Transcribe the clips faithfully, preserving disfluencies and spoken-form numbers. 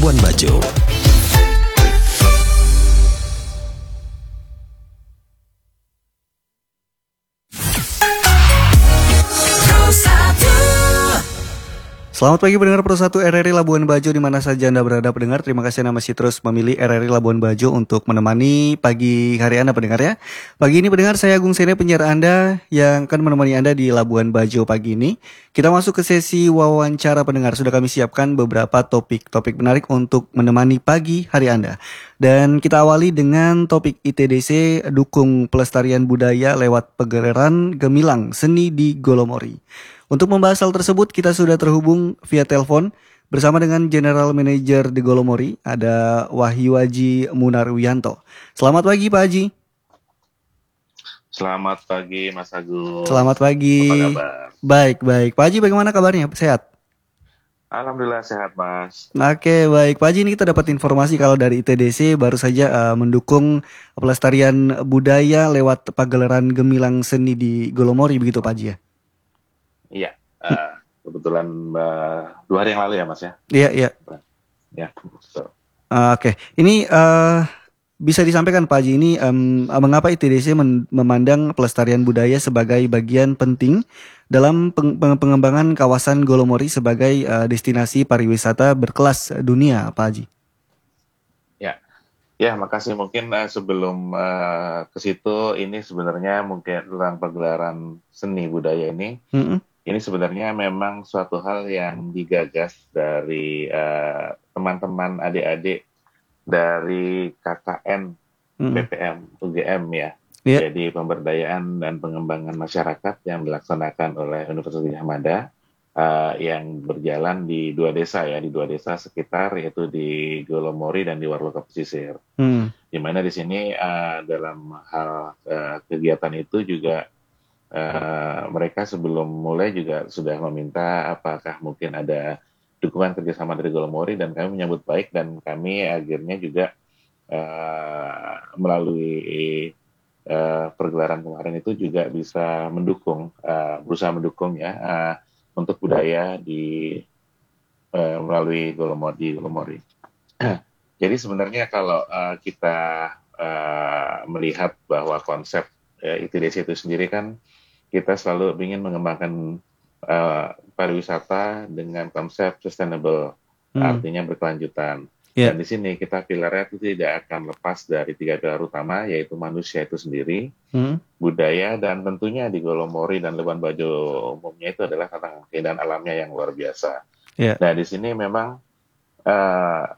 Labuan Bajo. Selamat pagi pendengar Pro satu R R I Labuan Bajo di mana saja Anda berada pendengar. Terima kasih Anda masih terus memilih R R I Labuan Bajo untuk menemani pagi hari Anda pendengar ya. Pagi ini pendengar, saya Agung Sene, penyiar Anda yang akan menemani Anda di Labuan Bajo pagi ini. Kita masuk ke sesi wawancara pendengar. Sudah kami siapkan beberapa topik-topik menarik untuk menemani pagi hari Anda. Dan kita awali dengan topik I T D C dukung pelestarian budaya lewat pagelaran gemilang seni di Golomori. Untuk membahas hal tersebut, kita sudah terhubung via telepon bersama dengan General Manager di Golomori, ada Wahyu Haji Munarwiyanto. Selamat pagi Pak Haji. Selamat pagi Mas Agung. Selamat pagi. Apa kabar? Baik, baik. Pak Haji bagaimana kabarnya? Sehat? Alhamdulillah sehat Mas. Oke, baik. Pak Haji, ini kita dapat informasi kalau dari I T D C baru saja uh, mendukung pelestarian budaya lewat pagelaran gemilang seni di Golomori, begitu Pak Haji ya? Iya, uh, kebetulan uh, dua hari yang lalu ya Mas ya. Iya, iya. Ya, betul. Uh, Oke, okay. Ini uh, bisa disampaikan Pak Haji, ini um, mengapa I T D C men- memandang pelestarian budaya sebagai bagian penting dalam peng- peng- pengembangan kawasan Golomori sebagai uh, destinasi pariwisata berkelas dunia, Pak Haji? Ya, ya makasih. Mungkin uh, sebelum uh, ke situ, ini sebenarnya mungkin tentang pagelaran seni budaya ini. Mm-hmm. Ini sebenarnya memang suatu hal yang digagas dari uh, teman-teman adik-adik dari K K N mm. P P M U G M ya. Yeah. Jadi pemberdayaan dan pengembangan masyarakat yang dilaksanakan oleh Universitas Gadjah Mada uh, yang berjalan di dua desa ya, di dua desa sekitar, yaitu di Golomori dan di Warloka Pesisir. Mm. Di mana di sini uh, dalam hal uh, kegiatan itu juga Uh, mereka sebelum mulai juga sudah meminta apakah mungkin ada dukungan kerjasama dari Golomori, dan kami menyambut baik, dan kami akhirnya juga uh, melalui uh, pergelaran kemarin itu juga bisa mendukung, uh, berusaha mendukung ya uh, untuk budaya di uh, melalui Golomori. Di Golomori. Jadi sebenarnya kalau uh, kita uh, melihat bahwa konsep uh, I T D C itu sendiri kan, kita selalu ingin mengembangkan uh, pariwisata dengan konsep sustainable, hmm. artinya berkelanjutan. Yeah. Dan di sini kita pilarnya itu tidak akan lepas dari tiga pilar utama, yaitu manusia itu sendiri, hmm. budaya, dan tentunya di Golomori dan Labuan Bajo umumnya itu adalah tentang keindahan alamnya yang luar biasa. Yeah. Nah di sini memang uh,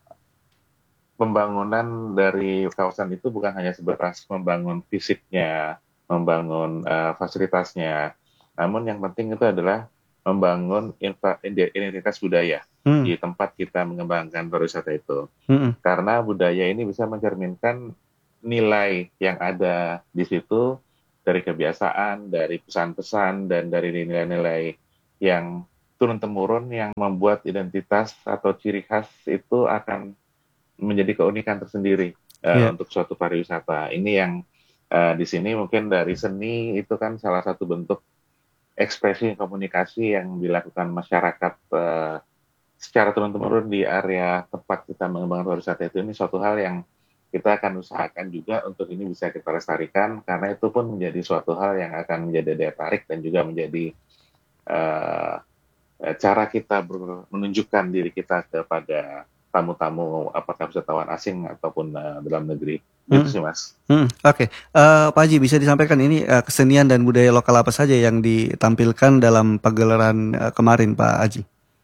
pembangunan dari kawasan itu bukan hanya sebatas membangun fisiknya, membangun uh, fasilitasnya, namun yang penting itu adalah membangun infra, identitas budaya hmm. di tempat kita mengembangkan pariwisata itu. Hmm. Karena budaya ini bisa mencerminkan nilai yang ada di situ, dari kebiasaan, dari pesan-pesan, dan dari nilai-nilai yang turun-temurun yang membuat identitas atau ciri khas itu akan menjadi keunikan tersendiri uh, yeah. untuk suatu pariwisata. Ini yang Uh, di sini mungkin dari seni itu kan salah satu bentuk ekspresi komunikasi yang dilakukan masyarakat uh, secara turun-temurun di area tempat kita mengembangkan pariwisata itu. Ini suatu hal yang kita akan usahakan juga untuk ini bisa kita lestarikan, karena itu pun menjadi suatu hal yang akan menjadi daya tarik dan juga menjadi uh, cara kita ber- menunjukkan diri kita kepada tamu-tamu, apakah wisatawan asing ataupun uh, dalam negeri. Gitu hmm. sih Mas. Hmm, Oke, okay. uh, Pak Haji bisa disampaikan ini uh, kesenian dan budaya lokal apa saja yang ditampilkan dalam pagelaran uh, kemarin Pak Haji?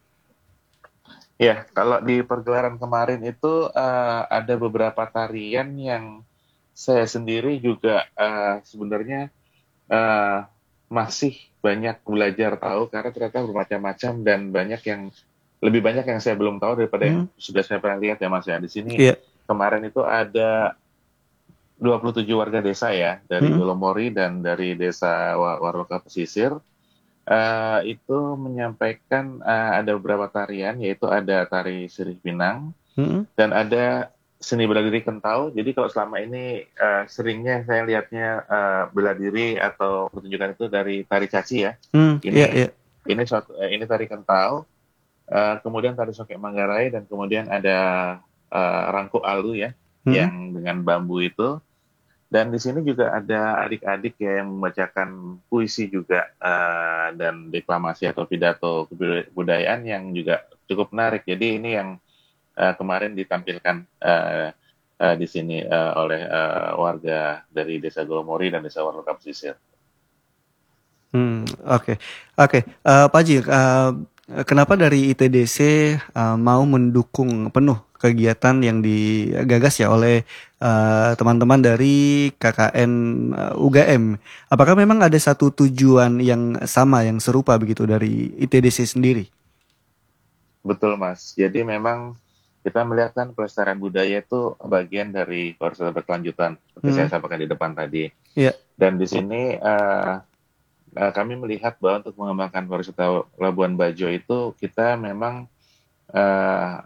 Ya, kalau di pergelaran kemarin itu uh, ada beberapa tarian yang saya sendiri juga uh, sebenarnya uh, masih banyak belajar tahu, karena ternyata bermacam-macam dan banyak yang lebih banyak yang saya belum tahu daripada hmm. yang sudah saya pernah lihat ya Mas ya. Di sini yeah. kemarin itu ada dua puluh tujuh warga desa ya, dari hmm. Golomori dan dari desa Warloka Pesisir, uh, itu menyampaikan uh, ada beberapa tarian, yaitu ada tari Sirih Pinang, hmm. dan ada seni bela diri Kentau. Jadi kalau selama ini uh, seringnya saya lihatnya uh, bela diri atau pertunjukan itu dari tari caci ya, hmm, ini yeah, yeah. ini suatu uh, ini tari Kentau. uh, kemudian Tari Songket Manggarai, dan kemudian ada uh, Rangko Alu ya, Hmm. yang dengan bambu itu. Dan di sini juga ada adik-adik ya yang membacakan puisi juga, uh, dan deklamasi atau pidato kebudayaan yang juga cukup menarik. Jadi ini yang uh, kemarin ditampilkan uh, uh, di sini uh, oleh uh, warga dari Desa Golomori dan Desa Warloka Pesisir. Hmm, oke, oke, uh, Pak Haji, uh, kenapa dari I T D C uh, mau mendukung penuh kegiatan yang digagas ya oleh uh, teman-teman dari K K N uh, U G M? Apakah memang ada satu tujuan yang sama, yang serupa begitu dari I T D C sendiri? Betul Mas, jadi memang kita melihat kan pelestarian budaya itu bagian dari pariwisata berkelanjutan, seperti saya Hmm, sampaikan di depan tadi. ya, Dan di sini uh, uh, kami melihat bahwa untuk mengembangkan pariwisata Labuan Bajo itu kita memang uh,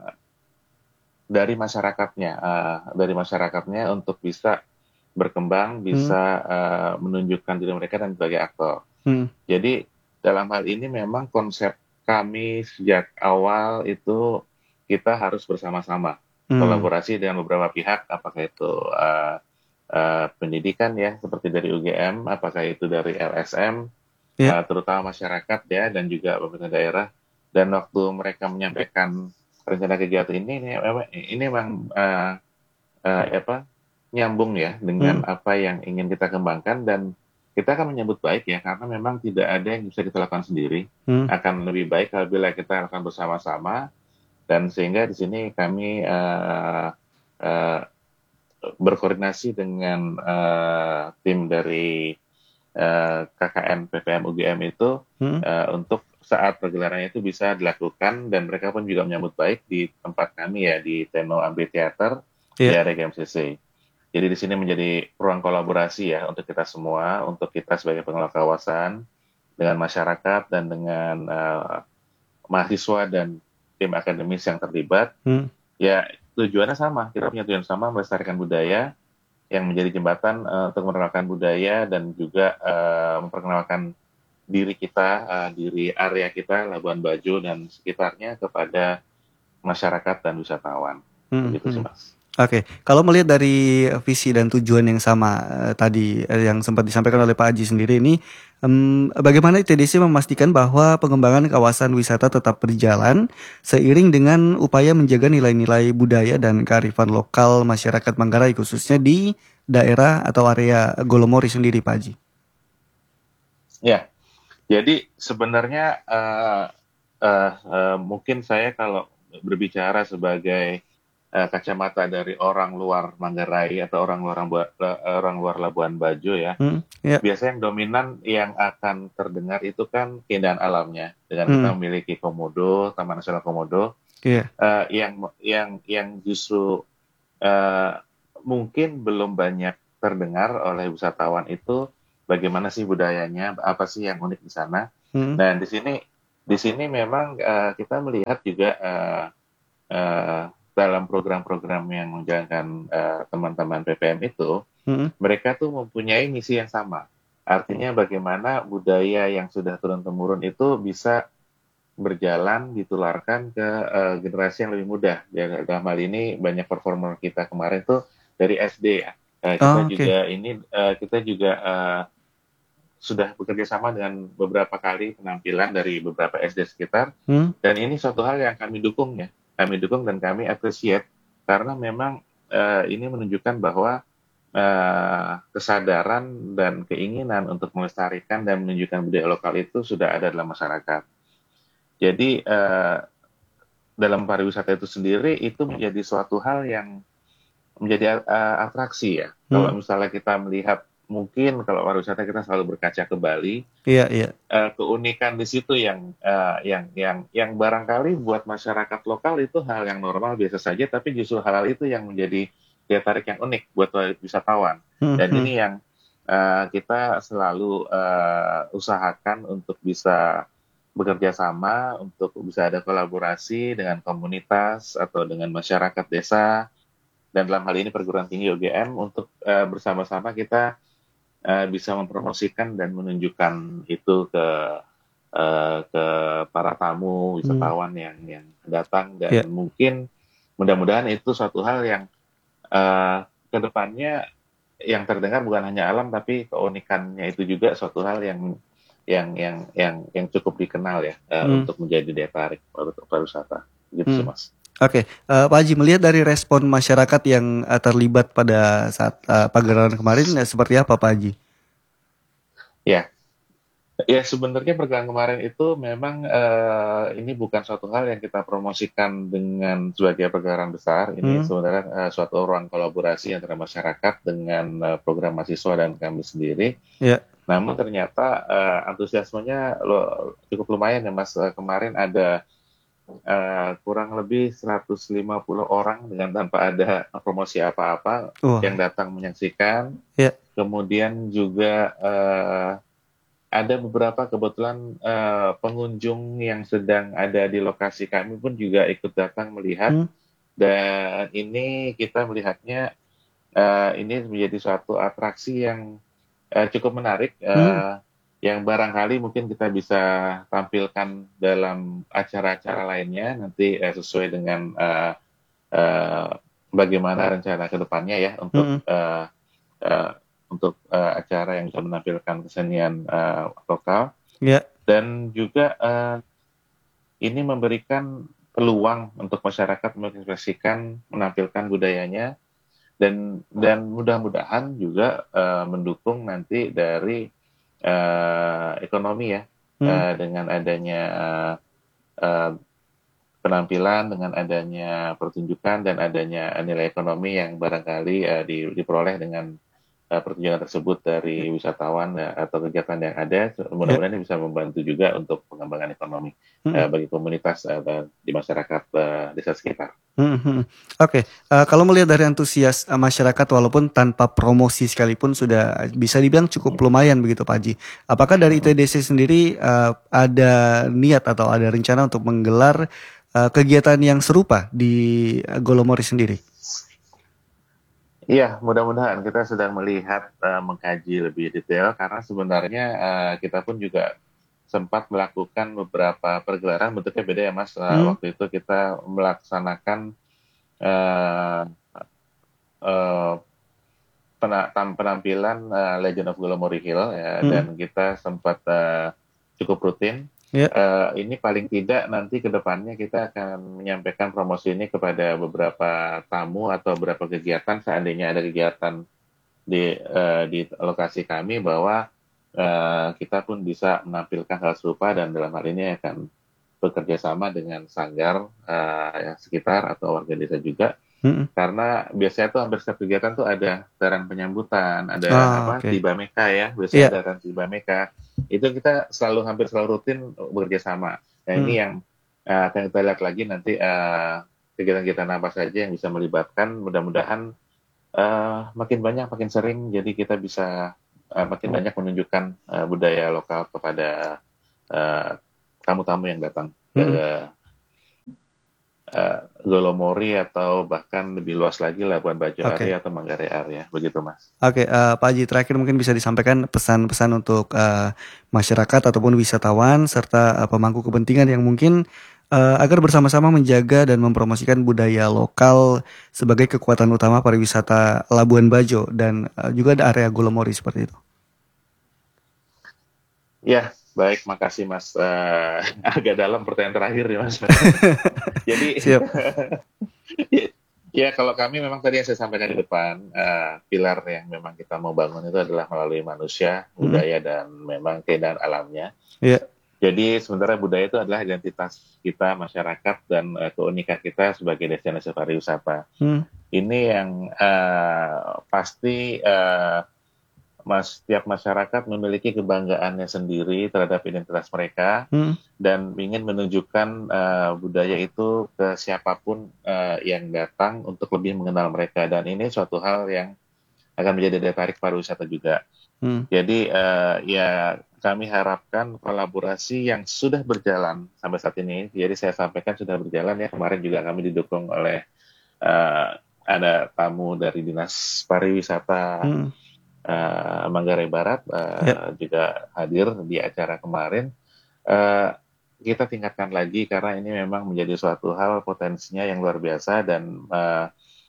dari masyarakatnya, uh, dari masyarakatnya untuk bisa berkembang, hmm, bisa uh, menunjukkan diri mereka dan sebagai aktor. hmm, Jadi dalam hal ini memang konsep kami sejak awal itu kita harus bersama-sama hmm, kolaborasi dengan beberapa pihak, apakah itu uh, uh, pendidikan ya seperti dari U G M, apakah itu dari L S M, ya, uh, terutama masyarakat ya, dan juga pemerintah daerah. Dan waktu mereka menyampaikan rencana kegiatan ini, ini, ini memang uh, uh, apa nyambung ya dengan hmm, apa yang ingin kita kembangkan, dan kita akan menyambut baik ya karena memang tidak ada yang bisa kita lakukan sendiri. hmm, Akan lebih baik apabila kita lakukan bersama-sama, dan sehingga di sini kami uh, uh, berkoordinasi dengan uh, tim dari uh, K K N P P M U G M itu hmm, uh, untuk saat pergelarannya itu bisa dilakukan, dan mereka pun juga menyambut baik di tempat kami ya di Teno Amphitheater di ya, area G M C C. Jadi di sini menjadi ruang kolaborasi ya untuk kita semua, untuk kita sebagai pengelola kawasan, dengan masyarakat dan dengan uh, mahasiswa dan tim akademis yang terlibat. hmm. Ya tujuannya sama, kita punya tujuan sama, melestarikan budaya yang menjadi jembatan uh, untuk memperkenalkan budaya dan juga uh, memperkenalkan diri kita, uh, diri area kita, Labuan Bajo dan sekitarnya kepada masyarakat dan wisatawan. Hmm, Begitu sih hmm. Mas. Oke, kalau melihat dari visi dan tujuan yang sama eh, tadi eh, yang sempat disampaikan oleh Pak Haji sendiri ini, em, bagaimana I T D C memastikan bahwa pengembangan kawasan wisata tetap berjalan seiring dengan upaya menjaga nilai-nilai budaya dan kearifan lokal masyarakat Manggarai khususnya di daerah atau area Golomori sendiri, Pak Haji? Ya, jadi sebenarnya uh, uh, uh, mungkin saya kalau berbicara sebagai uh, kacamata dari orang luar Manggarai atau orang luar orang luar Labuan Bajo ya, Hmm, ya, biasanya yang dominan yang akan terdengar itu kan keindahan alamnya. Dengan kita hmm, memiliki Komodo, Taman Nasional Komodo, iya, uh, yang yang yang justru uh, mungkin belum banyak terdengar oleh wisatawan itu bagaimana sih budayanya, apa sih yang unik di sana. hmm, Nah, di sini di sini memang uh, kita melihat juga uh, uh, dalam program-program yang menjalankan uh, teman-teman P P M itu, hmm, mereka tuh mempunyai misi yang sama. Artinya bagaimana budaya yang sudah turun-temurun itu bisa berjalan, ditularkan ke uh, generasi yang lebih muda. Ya, dalam hal ini banyak performer kita kemarin tuh dari S D ya. Uh, kita oh, oke, juga ini uh, kita juga uh, sudah bekerja sama dengan beberapa kali penampilan dari beberapa S D sekitar, hmm, dan ini suatu hal yang kami dukung ya. Kami dukung dan kami appreciate karena memang uh, ini menunjukkan bahwa uh, kesadaran dan keinginan untuk melestarikan dan menunjukkan budaya lokal itu sudah ada dalam masyarakat. Jadi uh, dalam pariwisata itu sendiri itu menjadi suatu hal yang menjadi uh, atraksi ya. hmm, Kalau misalnya kita melihat, mungkin kalau pariwisata kita selalu berkaca ke Bali, iya, iya, uh, keunikan di situ yang uh, yang yang yang barangkali buat masyarakat lokal itu hal yang normal biasa saja, tapi justru hal-hal itu yang menjadi daya tarik yang unik buat wisatawan. hmm, Dan hmm, ini yang uh, kita selalu uh, usahakan untuk bisa bekerja sama, untuk bisa ada kolaborasi dengan komunitas atau dengan masyarakat desa, dan dalam hal ini perguruan tinggi U G M untuk uh, bersama-sama kita uh, bisa mempromosikan dan menunjukkan itu ke uh, ke para tamu Hmm. wisatawan yang yang datang, dan Ya. mungkin mudah-mudahan itu suatu hal yang uh, kedepannya yang terdengar bukan hanya alam tapi keunikannya itu juga suatu hal yang yang yang yang yang cukup dikenal ya, uh, Hmm. untuk menjadi daya tarik untuk pariwisata gitu sih Hmm. Mas. Oke, uh, Pak Haji, melihat dari respon masyarakat yang uh, terlibat pada saat uh, pagelaran kemarin, uh, seperti apa Pak Haji? Ya, ya sebenarnya pergerakan kemarin itu memang uh, ini bukan suatu hal yang kita promosikan dengan sebagai pergerakan besar. Ini Hmm. sebenarnya uh, suatu ruang kolaborasi antara masyarakat dengan uh, program mahasiswa dan kami sendiri. Ya. Namun ternyata uh, antusiasmenya lo, cukup lumayan ya Mas. Uh, kemarin ada uh, kurang lebih seratus lima puluh orang dengan tanpa ada promosi apa-apa Wah. yang datang menyaksikan. Ya. Kemudian juga uh, ada beberapa kebetulan uh, pengunjung yang sedang ada di lokasi kami pun juga ikut datang melihat, Hmm. dan ini kita melihatnya uh, ini menjadi suatu atraksi yang uh, cukup menarik, Hmm. uh, yang barangkali mungkin kita bisa tampilkan dalam acara-acara lainnya nanti, uh, sesuai dengan uh, uh, bagaimana rencana kedepannya ya untuk Hmm. uh, uh, untuk uh, acara yang bisa menampilkan kesenian uh, lokal, Ya. dan juga uh, ini memberikan peluang untuk masyarakat mengekspresikan menampilkan budayanya, dan dan mudah-mudahan juga uh, mendukung nanti dari uh, ekonomi ya, Hmm. uh, dengan adanya uh, uh, penampilan, dengan adanya pertunjukan dan adanya nilai ekonomi yang barangkali uh, di, diperoleh dengan uh, pertunjukan tersebut dari wisatawan uh, atau kegiatan yang ada. Ya. Mudah-mudahan ini bisa membantu juga untuk pengembangan ekonomi Hmm. uh, bagi komunitas uh, di masyarakat uh, desa sekitar. Hmm. Hmm. Oke, uh, kalau melihat dari antusias uh, masyarakat walaupun tanpa promosi sekalipun sudah bisa dibilang cukup lumayan begitu Pak Haji. Apakah dari I T D C sendiri uh, ada niat atau ada rencana untuk menggelar uh, kegiatan yang serupa di uh, Golomori sendiri? Iya, mudah-mudahan kita sedang melihat, uh, mengkaji lebih detail, karena sebenarnya uh, kita pun juga sempat melakukan beberapa pergelaran, bentuknya beda ya Mas. Uh, Hmm. waktu itu kita melaksanakan uh, uh, pena- tam- penampilan uh, Legend of Golomori Hill ya, Hmm. dan kita sempat uh, cukup rutin. Ya. Uh, ini paling tidak nanti ke depannya kita akan menyampaikan promosi ini kepada beberapa tamu atau beberapa kegiatan seandainya ada kegiatan di uh, di lokasi kami, bahwa uh, kita pun bisa menampilkan hal serupa, dan dalam hal ini akan bekerja sama dengan sanggar uh, yang sekitar atau warga desa juga, Hmm. karena biasanya tuh hampir setiap kegiatan tuh ada ajaran penyambutan, ada Ah, apa oke. tiba meka ya, biasanya Iya. ada ajaran tiba meka, itu kita selalu hampir selalu rutin bekerja sama. Nah ini Hmm. yang uh, akan kita lihat lagi nanti, uh, kegiatan-kegiatan apa saja yang bisa melibatkan, mudah-mudahan uh, makin banyak makin sering, jadi kita bisa uh, makin banyak menunjukkan uh, budaya lokal kepada uh, tamu-tamu yang datang ke Hmm. uh, Golomori atau bahkan lebih luas lagi Labuan Bajo Oke. area atau Manggarai area, begitu Mas. Oke, uh, Pak Haji, terakhir mungkin bisa disampaikan pesan-pesan untuk uh, masyarakat ataupun wisatawan serta uh, pemangku kepentingan yang mungkin uh, agar bersama-sama menjaga dan mempromosikan budaya lokal sebagai kekuatan utama pariwisata Labuan Bajo dan uh, juga ada area Golomori seperti itu. Ya, baik, makasih Mas. Uh, agak dalam pertanyaan terakhir ya Mas. Jadi Siap. ya, kalau kami memang tadi yang saya sampaikan di depan, uh, pilar yang memang kita mau bangun itu adalah melalui manusia, Hmm. budaya, dan memang keindahan alamnya. Ya. Jadi sebenarnya budaya itu adalah identitas kita, masyarakat, dan uh, keunikan kita sebagai destinasi pariwisata. Hmm. Ini yang uh, pasti uh, mas, setiap masyarakat memiliki kebanggaannya sendiri terhadap identitas mereka, Hmm. dan ingin menunjukkan uh, budaya itu ke siapapun uh, yang datang untuk lebih mengenal mereka, dan ini suatu hal yang akan menjadi daya tarik pariwisata juga. Hmm. Jadi uh, ya kami harapkan kolaborasi yang sudah berjalan sampai saat ini. Jadi saya sampaikan sudah berjalan ya, kemarin juga kami didukung oleh uh, ada tamu dari Dinas Pariwisata Hmm. uh, Manggarai Barat Ya. uh, juga hadir di acara kemarin. uh, kita tingkatkan lagi karena ini memang menjadi suatu hal potensinya yang luar biasa dan uh,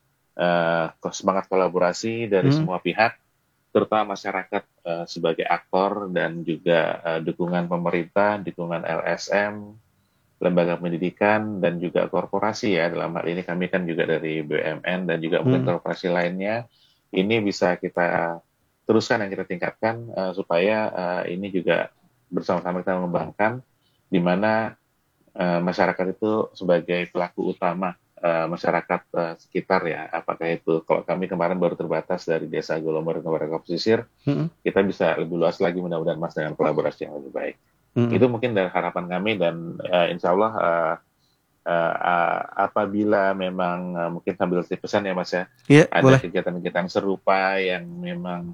uh, semangat kolaborasi dari hmm. semua pihak, terutama masyarakat uh, sebagai aktor dan juga uh, dukungan pemerintah, dukungan L S M, lembaga pendidikan dan juga korporasi ya, dalam hal ini kami kan juga dari B U M N dan juga mungkin hmm. korporasi lainnya, ini bisa kita teruskan dan kita tingkatkan uh, supaya uh, ini juga bersama-sama kita mengembangkan di mana uh, masyarakat itu sebagai pelaku utama uh, masyarakat uh, sekitar ya, apakah itu kalau kami kemarin baru terbatas dari desa Golomor ke Warga Pesisir, hmm. kita bisa lebih luas lagi mudah-mudahan Mas dengan kolaborasi yang lebih baik. Hmm. Itu mungkin dari harapan kami dan uh, insya Allah uh, uh, uh, apabila memang uh, mungkin sambil pesan ya Mas ya, yeah, ada boleh. Kegiatan-kegiatan serupa yang memang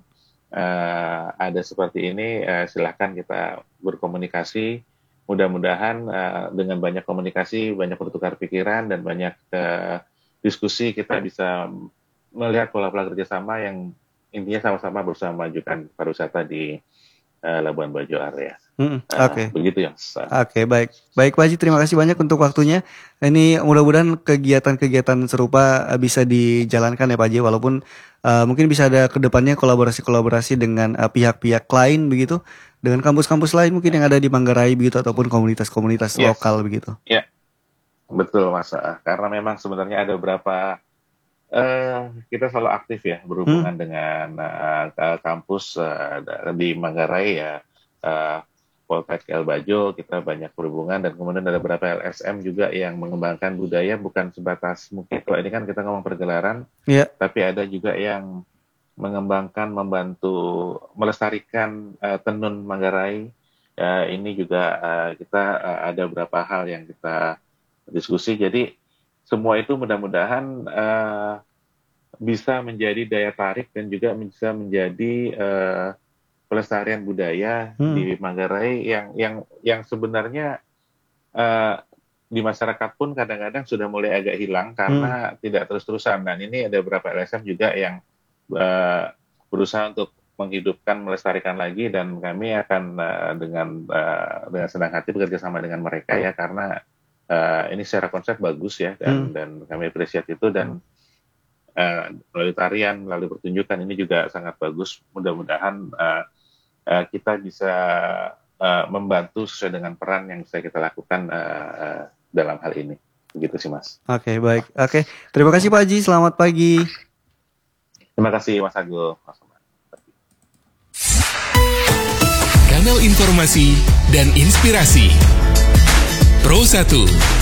uh, ada seperti ini, uh, silahkan kita berkomunikasi. Mudah-mudahan uh, dengan banyak komunikasi, banyak bertukar pikiran, dan banyak uh, diskusi, kita bisa melihat pola-pola kerjasama yang intinya sama-sama berusaha memajukan pariwisata di uh, Labuan Bajo area. Hmm, Oke, okay. uh, begitu ya. Oke, okay, baik, baik Pak Haji, terima kasih banyak untuk waktunya. Ini mudah-mudahan kegiatan-kegiatan serupa bisa dijalankan ya Pak Haji, walaupun uh, mungkin bisa ada kedepannya kolaborasi-kolaborasi dengan uh, pihak-pihak lain begitu, dengan kampus-kampus lain mungkin yang ada di Manggarai begitu ataupun komunitas-komunitas yes. lokal begitu. Ya, betul Mas. Karena memang sebenarnya ada beberapa uh, kita selalu aktif ya berhubungan hmm. dengan uh, kampus uh, di Manggarai ya. Uh, Poltek El Bajo, kita banyak berhubungan dan kemudian ada beberapa L S M juga yang mengembangkan budaya bukan sebatas mungkin kalau ini kan kita ngomong pergelaran, yeah. tapi ada juga yang mengembangkan, membantu melestarikan uh, tenun Manggarai. Uh, ini juga uh, kita uh, ada beberapa hal yang kita diskusi. Jadi semua itu mudah-mudahan uh, bisa menjadi daya tarik dan juga bisa menjadi uh, pelestarian budaya hmm. di Manggarai yang yang yang sebenarnya uh, di masyarakat pun kadang-kadang sudah mulai agak hilang karena hmm. tidak terus-terusan. Dan ini ada beberapa L S M juga yang uh, berusaha untuk menghidupkan, melestarikan lagi, dan kami akan uh, dengan uh, dengan senang hati bekerja sama dengan mereka ya, karena uh, ini secara konsep bagus ya, dan hmm. dan kami appreciate itu, dan uh, melalui tarian, melalui pertunjukan ini juga sangat bagus. Mudah-mudahan uh, Uh, kita bisa uh, membantu sesuai dengan peran yang bisa kita lakukan uh, uh, dalam hal ini. Begitu sih Mas. Oke, okay, baik. Oke, okay. Terima kasih Pak Haji. Selamat pagi. Terima kasih Mas Agung. Kanal informasi dan inspirasi Pro satu.